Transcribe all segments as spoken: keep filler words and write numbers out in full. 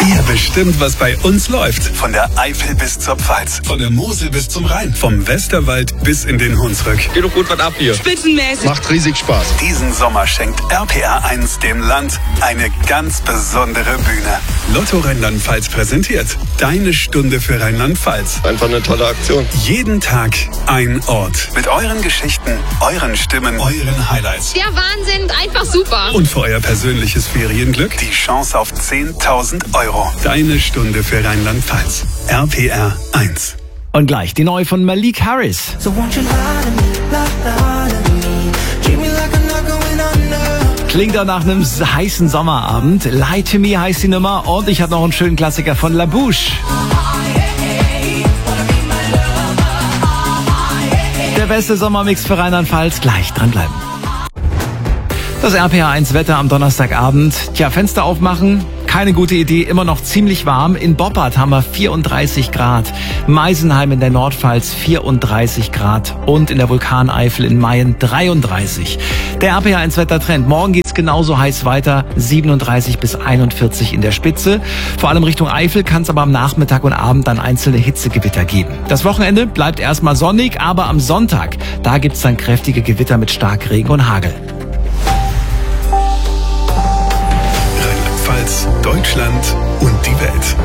Ihr bestimmt, was bei uns läuft. Von der Eifel bis zur Pfalz. Von der Mosel bis zum Rhein. Vom Westerwald bis in den Hunsrück. Geht doch gut was ab hier. Spitzenmäßig. Macht riesig Spaß. Diesen Sommer schenkt R P R eins dem Land eine ganz besondere Bühne. Lotto Rheinland-Pfalz präsentiert Deine Stunde für Rheinland-Pfalz. Einfach eine tolle Aktion. Jeden Tag ein Ort. Mit euren Geschichten, euren Stimmen, euren Highlights. Der Wahnsinn, einfach super. Und für euer persönliches Ferienglück die Chance auf zehntausend Euro. Deine Stunde für Rheinland-Pfalz. R P R eins. Und gleich die neue von Malik Harris. So won't you lie to me, lie, lie to me. Treat me like I'm not going under. Klingt auch nach einem heißen Sommerabend. Lie to Me heißt die Nummer. Und ich habe noch einen schönen Klassiker von La Bouche. Der beste Sommermix für Rheinland-Pfalz. Gleich dranbleiben. Das R P R eins Wetter am Donnerstagabend. Tja, Fenster aufmachen. Keine gute Idee, immer noch ziemlich warm. In Boppard haben wir vierunddreißig Grad. Meisenheim in der Nordpfalz vierunddreißig Grad. Und in der Vulkaneifel in Mayen dreiunddreißig. Der R P R eins Wettertrend. Morgen geht's genauso heiß weiter. siebenunddreißig bis einundvierzig in der Spitze. Vor allem Richtung Eifel kann es aber am Nachmittag und Abend dann einzelne Hitzegewitter geben. Das Wochenende bleibt erstmal sonnig, aber am Sonntag, da gibt's dann kräftige Gewitter mit Starkregen und Hagel. Deutschland und die Welt.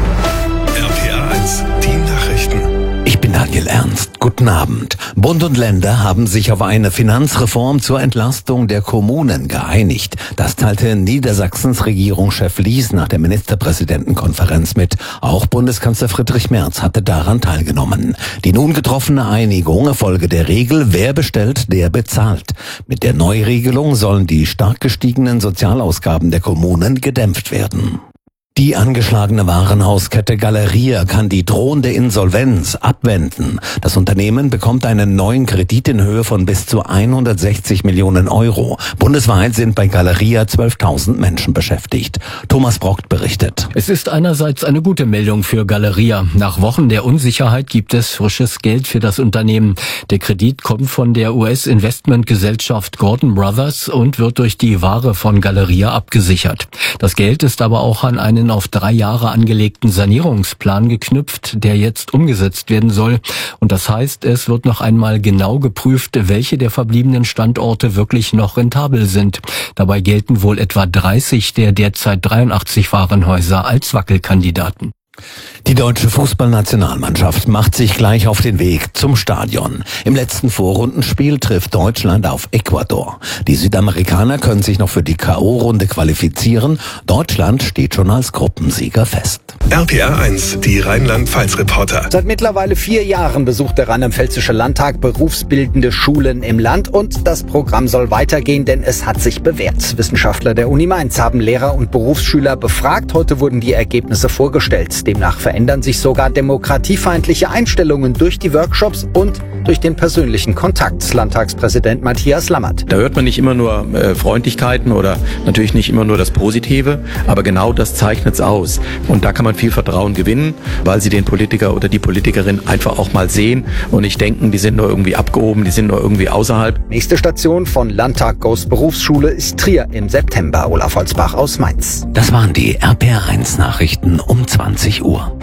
R P R eins, die Nachrichten. Ich bin Daniel Ernst. Guten Abend. Bund und Länder haben sich auf eine Finanzreform zur Entlastung der Kommunen geeinigt. Das teilte Niedersachsens Regierungschef Lies nach der Ministerpräsidentenkonferenz mit. Auch Bundeskanzler Friedrich Merz hatte daran teilgenommen. Die nun getroffene Einigung erfolge der Regel, wer bestellt, der bezahlt. Mit der Neuregelung sollen die stark gestiegenen Sozialausgaben der Kommunen gedämpft werden. Die angeschlagene Warenhauskette Galeria kann die drohende Insolvenz abwenden. Das Unternehmen bekommt einen neuen Kredit in Höhe von bis zu hundertsechzig Millionen Euro. Bundesweit sind bei Galeria zwölftausend Menschen beschäftigt. Thomas Brockt berichtet. Es ist einerseits eine gute Meldung für Galeria. Nach Wochen der Unsicherheit gibt es frisches Geld für das Unternehmen. Der Kredit kommt von der U S-Investmentgesellschaft Gordon Brothers und wird durch die Ware von Galeria abgesichert. Das Geld ist aber auch an einen auf drei Jahre angelegten Sanierungsplan geknüpft, der jetzt umgesetzt werden soll. Und das heißt, es wird noch einmal genau geprüft, welche der verbliebenen Standorte wirklich noch rentabel sind. Dabei gelten wohl etwa dreißig der derzeit dreiundachtzig Warenhäuser als Wackelkandidaten. Die deutsche Fußballnationalmannschaft macht sich gleich auf den Weg zum Stadion. Im letzten Vorrundenspiel trifft Deutschland auf Ecuador. Die Südamerikaner können sich noch für die K O-Runde qualifizieren. Deutschland steht schon als Gruppensieger fest. R P R eins, die Rheinland-Pfalz-Reporter. Seit mittlerweile vier Jahren besucht der Rheinland-Pfälzische Landtag berufsbildende Schulen im Land und das Programm soll weitergehen, denn es hat sich bewährt. Wissenschaftler der Uni Mainz haben Lehrer und Berufsschüler befragt. Heute wurden die Ergebnisse vorgestellt. Demnach verändern sich sogar demokratiefeindliche Einstellungen durch die Workshops und durch den persönlichen Kontakt. Landtagspräsident Matthias Lammert. Da hört man nicht immer nur äh, Freundlichkeiten oder natürlich nicht immer nur das Positive, aber genau das zeichnet es aus. Und da kann man viel Vertrauen gewinnen, weil sie den Politiker oder die Politikerin einfach auch mal sehen und nicht denken, die sind nur irgendwie abgehoben, die sind nur irgendwie außerhalb. Nächste Station von Landtag Goes Berufsschule ist Trier im September. Olaf Holzbach aus Mainz. Das waren die R P R eins Nachrichten um zwanzig Uhr.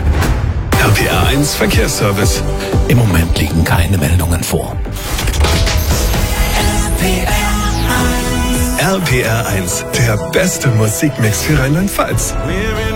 R P R eins Verkehrsservice. Im Moment liegen keine Meldungen vor. R P R eins, der beste Musikmix für Rheinland-Pfalz.